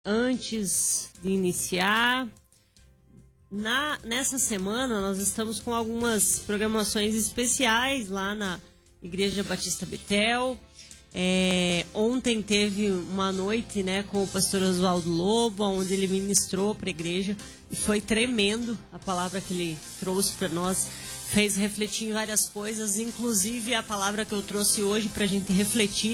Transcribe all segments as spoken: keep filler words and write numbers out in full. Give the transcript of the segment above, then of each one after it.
Antes de iniciar, na, nessa semana nós estamos com algumas programações especiais lá na Igreja Batista Betel. É, ontem teve uma noite, né, com o pastor Oswaldo Lobo, onde ele ministrou para a igreja e foi tremendo a palavra que ele trouxe para nós, fez refletir em várias coisas, inclusive a palavra que eu trouxe hoje para a gente refletir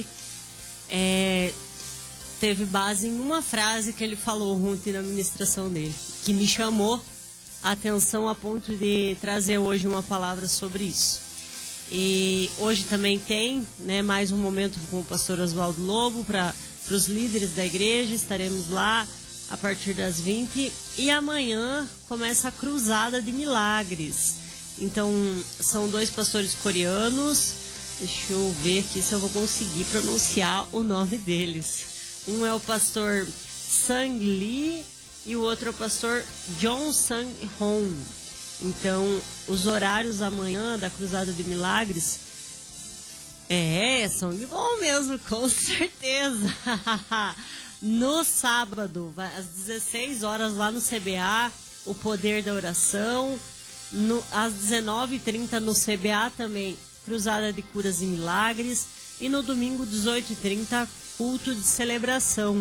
é, teve base em uma frase que ele falou ontem na ministração dele, que me chamou a atenção a ponto de trazer hoje uma palavra sobre isso. E hoje também tem, né, mais um momento com o pastor Oswaldo Lobo para os líderes da igreja. Estaremos lá a partir das vinte e amanhã começa a Cruzada de Milagres. Então são dois pastores coreanos. Deixa eu ver aqui se eu vou conseguir pronunciar o nome deles. Um é o pastor Sang Lee e o outro é o pastor John Sang Hong. Então, os horários amanhã da Cruzada de Milagres é, são de bom mesmo, com certeza. No sábado, às dezesseis horas lá no C B A, o Poder da Oração. No, às dezenove e trinta no C B A também, Cruzada de Curas e Milagres. E no domingo, dezoito e trinta, culto de celebração.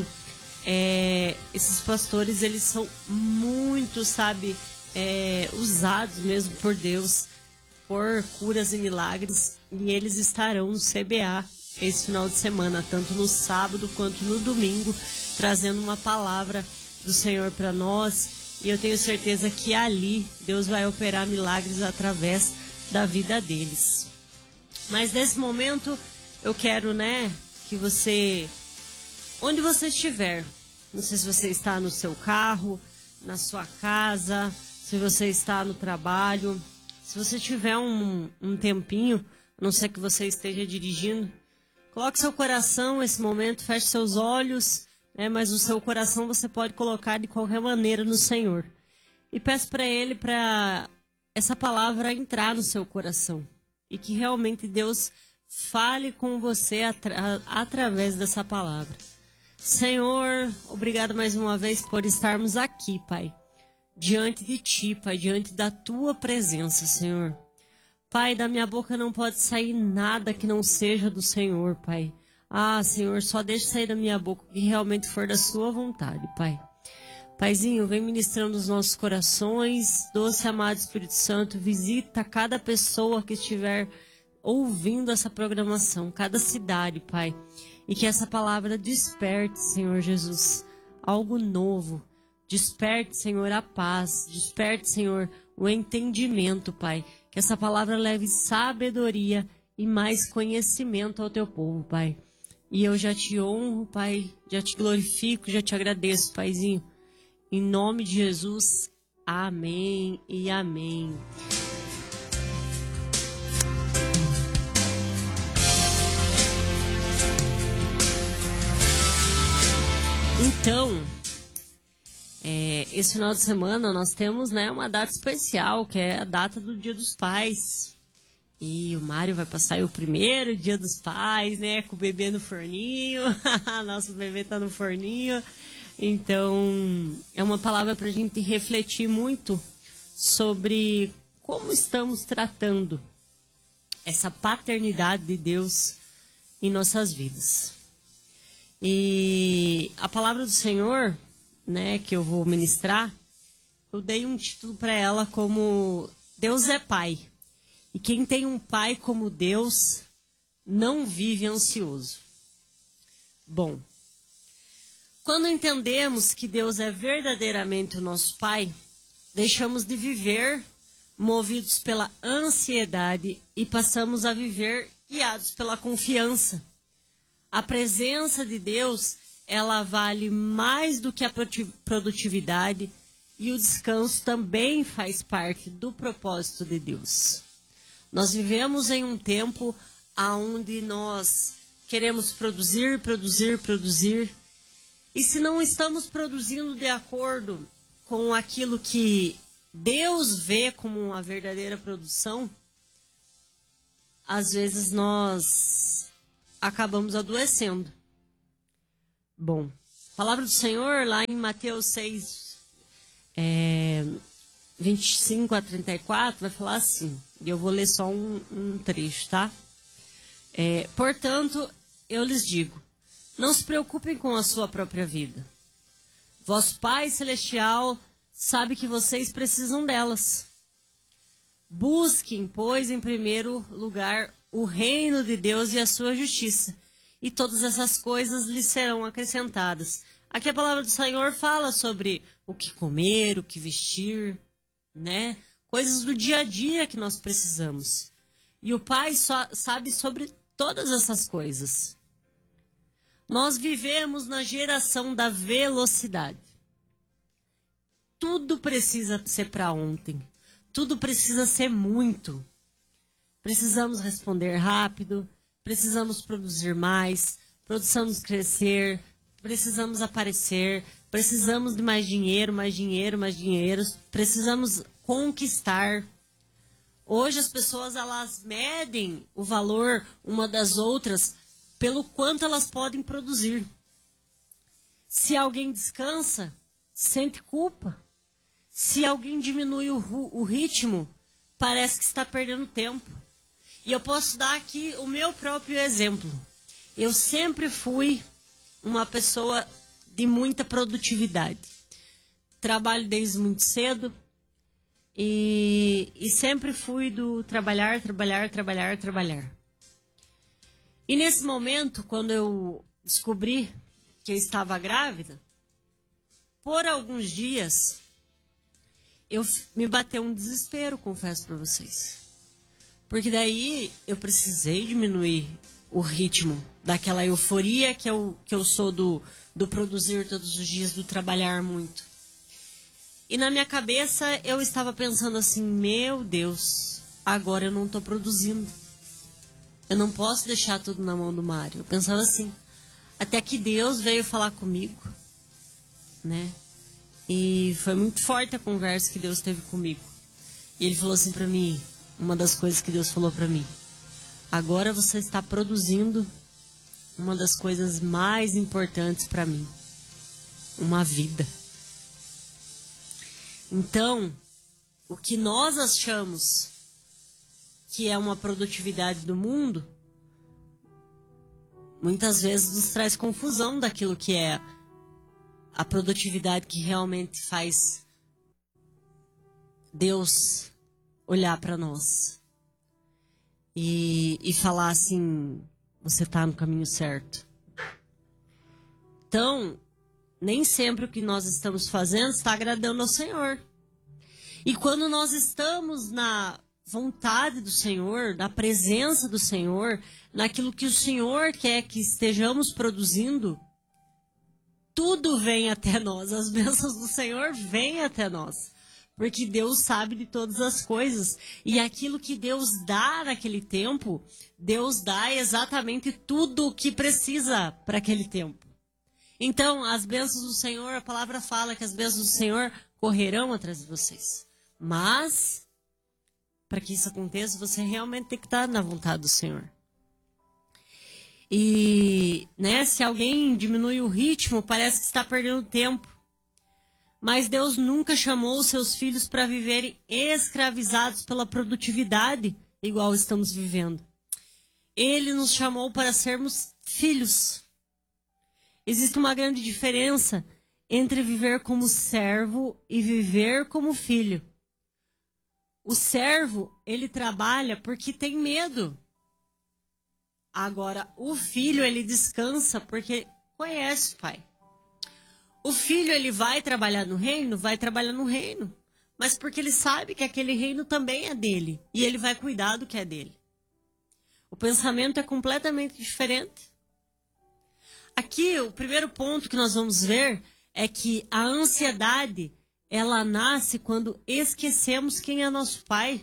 É, esses pastores, eles são muito, sabe... É, usados mesmo por Deus por curas e milagres, e eles estarão no C B A esse final de semana, tanto no sábado quanto no domingo, trazendo uma palavra do Senhor para nós, e eu tenho certeza que ali Deus vai operar milagres através da vida deles. Mas nesse momento eu quero, né, que você, onde você estiver, não sei se você está no seu carro, na sua casa, se você está no trabalho, se você tiver um, um tempinho, a não ser que você esteja dirigindo, coloque seu coração nesse momento, feche seus olhos, né, mas o seu coração você pode colocar de qualquer maneira no Senhor. E peço para Ele para essa palavra entrar no seu coração. E que realmente Deus fale com você atra- através dessa palavra. Senhor, obrigado mais uma vez por estarmos aqui, Pai. Diante de Ti, Pai, diante da Tua presença, Senhor. Pai, da minha boca não pode sair nada que não seja do Senhor, Pai. Ah, Senhor, só deixe sair da minha boca o que realmente for da Sua vontade, Pai. Paizinho, vem ministrando os nossos corações. Doce amado Espírito Santo, visita cada pessoa que estiver ouvindo essa programação, cada cidade, Pai. E que essa palavra desperte, Senhor Jesus, algo novo. Desperte, Senhor, a paz. Desperte, Senhor, o entendimento, Pai. Que essa palavra leve sabedoria e mais conhecimento ao Teu povo, Pai. E eu já te honro, Pai. Já te glorifico, já te agradeço, Paizinho. Em nome de Jesus, amém e amém. Então... É, esse final de semana nós temos, né, uma data especial, que é a data do Dia dos Pais. E o Mário vai passar aí o primeiro Dia dos Pais, né, com o bebê no forninho. Nosso bebê tá no forninho. Então, é uma palavra para a gente refletir muito sobre como estamos tratando essa paternidade de Deus em nossas vidas. E a palavra do Senhor, né, que eu vou ministrar, eu dei um título para ela como Deus é Pai. E quem tem um pai como Deus não vive ansioso. Bom, quando entendemos que Deus é verdadeiramente o nosso Pai, deixamos de viver movidos pela ansiedade e passamos a viver guiados pela confiança. A presença de Deus, ela vale mais do que a produtividade, e o descanso também faz parte do propósito de Deus. Nós vivemos em um tempo onde nós queremos produzir, produzir, produzir, e se não estamos produzindo de acordo com aquilo que Deus vê como uma verdadeira produção, às vezes nós acabamos adoecendo. Bom, A palavra do Senhor, lá em Mateus seis, é, vinte e cinco a trinta e quatro, vai falar assim, e eu vou ler só um, um trecho, tá? É, portanto, eu lhes digo, não se preocupem com a sua própria vida. Vosso Pai Celestial sabe que vocês precisam delas. Busquem, pois, em primeiro lugar, o reino de Deus e a sua justiça, e todas essas coisas lhes serão acrescentadas. Aqui a palavra do Senhor fala sobre o que comer, o que vestir, né? Coisas do dia a dia que nós precisamos. E o Pai só sabe sobre todas essas coisas. Nós vivemos na geração da velocidade. Tudo precisa ser para ontem. Tudo precisa ser muito. Precisamos responder rápido, precisamos produzir mais, precisamos crescer, precisamos aparecer, precisamos de mais dinheiro, mais dinheiro, mais dinheiro, precisamos conquistar. Hoje as pessoas elas medem o valor uma das outras pelo quanto elas podem produzir. Se alguém descansa, sente culpa. Se alguém diminui o, o ritmo, parece que está perdendo tempo. E eu posso dar aqui o meu próprio exemplo. Eu sempre fui uma pessoa de muita produtividade. Trabalho desde muito cedo e, e sempre fui do trabalhar, trabalhar, trabalhar, trabalhar. E nesse momento, quando eu descobri que eu estava grávida, por alguns dias, eu me bateu um desespero, confesso para vocês. Porque daí eu precisei diminuir o ritmo daquela euforia que eu, que eu sou do, do produzir todos os dias, do trabalhar muito. E na minha cabeça eu estava pensando assim, meu Deus, agora eu não estou produzindo. Eu não posso deixar tudo na mão do Mário. Eu pensava assim, até que Deus veio falar comigo, né? E foi muito forte a conversa que Deus teve comigo. E ele falou assim para mim, uma das coisas que Deus falou para mim, agora você está produzindo uma das coisas mais importantes para mim, uma vida. Então, o que nós achamos que é uma produtividade do mundo, muitas vezes nos traz confusão daquilo que é a produtividade que realmente faz Deus olhar para nós e, e falar assim, você está no caminho certo. Então, nem sempre o que nós estamos fazendo está agradando ao Senhor. E quando nós estamos na vontade do Senhor, na presença do Senhor, naquilo que o Senhor quer que estejamos produzindo, tudo vem até nós, as bênçãos do Senhor vêm até nós. Porque Deus sabe de todas as coisas. E aquilo que Deus dá naquele tempo, Deus dá exatamente tudo o que precisa para aquele tempo. Então, as bênçãos do Senhor, a palavra fala que as bênçãos do Senhor correrão atrás de vocês. Mas, para que isso aconteça, você realmente tem que estar na vontade do Senhor. E, né, se alguém diminui o ritmo, parece que está perdendo tempo. Mas Deus nunca chamou os seus filhos para viverem escravizados pela produtividade, igual estamos vivendo. Ele nos chamou para sermos filhos. Existe uma grande diferença entre viver como servo e viver como filho. O servo, ele trabalha porque tem medo. Agora, o filho, ele descansa porque conhece o pai. O filho, ele vai trabalhar no reino, vai trabalhar no reino. Mas porque ele sabe que aquele reino também é dele. E ele vai cuidar do que é dele. O pensamento é completamente diferente. Aqui, o primeiro ponto que nós vamos ver é que a ansiedade, ela nasce quando esquecemos quem é nosso pai.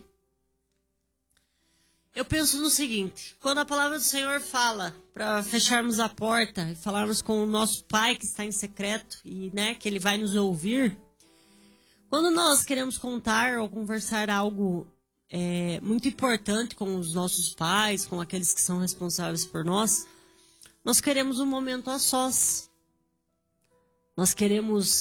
Eu penso no seguinte, quando a palavra do Senhor fala para fecharmos a porta e falarmos com o nosso pai que está em secreto e, né, que ele vai nos ouvir, quando nós queremos contar ou conversar algo é, muito importante com os nossos pais, com aqueles que são responsáveis por nós, nós queremos um momento a sós. Nós queremos